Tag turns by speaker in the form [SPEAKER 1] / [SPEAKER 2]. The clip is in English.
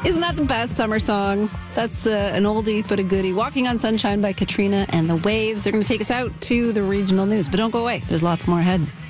[SPEAKER 1] Isn't that the best summer song? That's an oldie but a goodie. Walking on Sunshine by Katrina and the Waves. They're going to take us out to the regional news. But don't go away. There's lots more ahead.